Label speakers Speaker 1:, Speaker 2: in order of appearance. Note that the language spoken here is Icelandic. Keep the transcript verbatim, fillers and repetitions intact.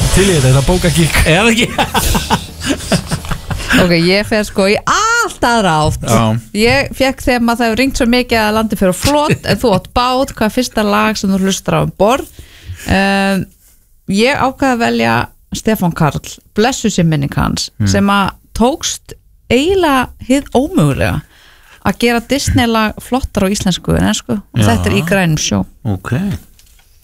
Speaker 1: til í þetta, þetta bókagík
Speaker 2: Eða ekki
Speaker 3: Ok, ég fer sko í allt aðra átt
Speaker 2: Já.
Speaker 3: Ég fekk þegar maður það hefur ringt svo mikið að landi fyrir flott en þú átt bát, hvað er fyrsta lag sem þú hlustar á um borð um, Ég ákvað að velja Stefán Karl, blessu sér minning hans
Speaker 2: Mm.
Speaker 3: sem að tókst eiginlega hið ómögulega að gera Disney-lag flottar á íslensku en ensku og
Speaker 2: Já.
Speaker 3: þetta er í grænum sjó
Speaker 2: Ok